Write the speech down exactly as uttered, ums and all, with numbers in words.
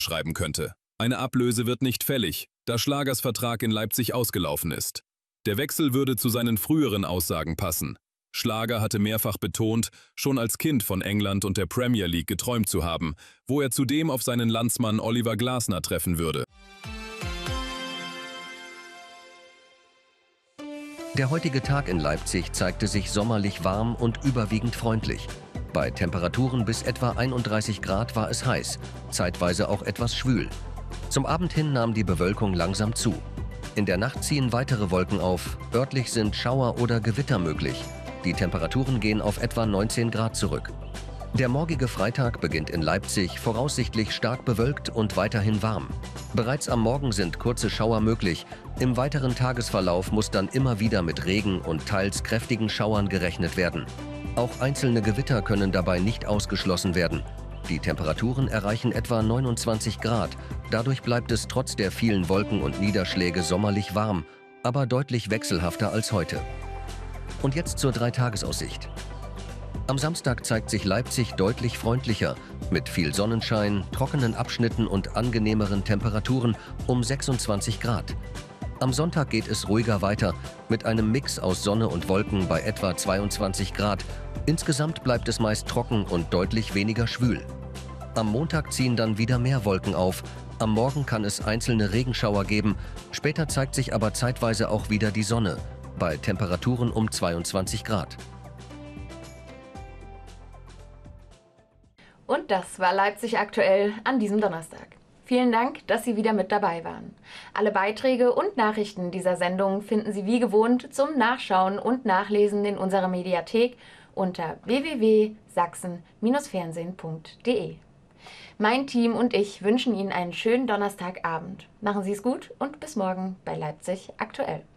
schreiben könnte. Eine Ablöse wird nicht fällig, da Schlagers Vertrag in Leipzig ausgelaufen ist. Der Wechsel würde zu seinen früheren Aussagen passen. Schlager hatte mehrfach betont, schon als Kind von England und der Premier League geträumt zu haben, wo er zudem auf seinen Landsmann Oliver Glasner treffen würde. Der heutige Tag in Leipzig zeigte sich sommerlich warm und überwiegend freundlich. Bei Temperaturen bis etwa einunddreißig Grad war es heiß, zeitweise auch etwas schwül. Zum Abend hin nahm die Bewölkung langsam zu. In der Nacht ziehen weitere Wolken auf, örtlich sind Schauer oder Gewitter möglich. Die Temperaturen gehen auf etwa neunzehn Grad zurück. Der morgige Freitag beginnt in Leipzig voraussichtlich stark bewölkt und weiterhin warm. Bereits am Morgen sind kurze Schauer möglich. Im weiteren Tagesverlauf muss dann immer wieder mit Regen und teils kräftigen Schauern gerechnet werden. Auch einzelne Gewitter können dabei nicht ausgeschlossen werden. Die Temperaturen erreichen etwa neunundzwanzig Grad. Dadurch bleibt es trotz der vielen Wolken und Niederschläge sommerlich warm, aber deutlich wechselhafter als heute. Und jetzt zur Dreitagesaussicht. Am Samstag zeigt sich Leipzig deutlich freundlicher, mit viel Sonnenschein, trockenen Abschnitten und angenehmeren Temperaturen um sechsundzwanzig Grad. Am Sonntag geht es ruhiger weiter, mit einem Mix aus Sonne und Wolken bei etwa zweiundzwanzig Grad. Insgesamt bleibt es meist trocken und deutlich weniger schwül. Am Montag ziehen dann wieder mehr Wolken auf. Am Morgen kann es einzelne Regenschauer geben, später zeigt sich aber zeitweise auch wieder die Sonne, bei Temperaturen um zweiundzwanzig Grad. Und das war Leipzig aktuell an diesem Donnerstag. Vielen Dank, dass Sie wieder mit dabei waren. Alle Beiträge und Nachrichten dieser Sendung finden Sie wie gewohnt zum Nachschauen und Nachlesen in unserer Mediathek unter w w w punkt sachsen Bindestrich fernsehen punkt de. Mein Team und ich wünschen Ihnen einen schönen Donnerstagabend. Machen Sie es gut und bis morgen bei Leipzig aktuell.